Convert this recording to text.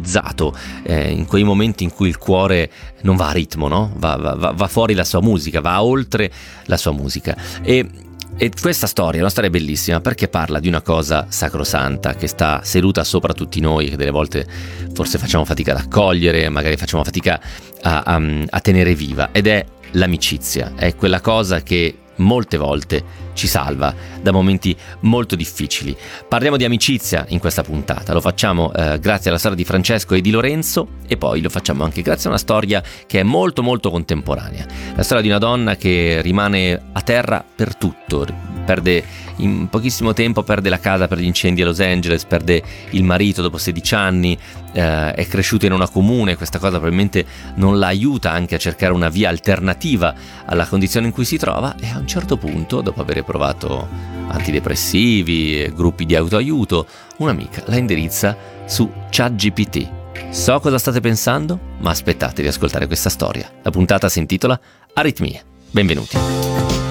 terrorizzato in quei momenti in cui il cuore non va a ritmo, no? Va fuori la sua musica, va oltre la sua musica. E questa storia è una storia bellissima perché parla di una cosa sacrosanta che sta seduta sopra tutti noi, che delle volte forse facciamo fatica ad accogliere, magari facciamo fatica a tenere viva, ed è l'amicizia. È quella cosa che molte volte ci salva da momenti molto difficili. Parliamo di amicizia in questa puntata, lo facciamo grazie alla storia di Francesco e di Lorenzo, e poi lo facciamo anche grazie a una storia che è molto molto contemporanea, la storia di una donna che rimane a terra per tutto, perde in pochissimo tempo, perde la casa per gli incendi a Los Angeles, perde il marito dopo 16 anni, è cresciuta in una comune, questa cosa probabilmente non la aiuta anche a cercare una via alternativa alla condizione in cui si trova, e a un certo punto, dopo aver provato antidepressivi, gruppi di autoaiuto, un'amica la indirizza su ChatGPT. So cosa state pensando, ma aspettate di ascoltare questa storia. La puntata si intitola Aritmie. Benvenuti.